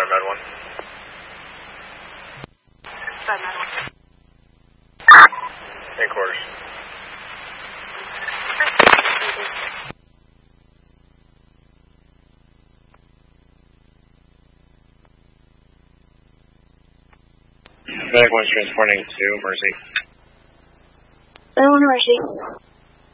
Med 1. Med 1. In quarters. Medic 1's transporting to Mercy. Med 1 Mercy.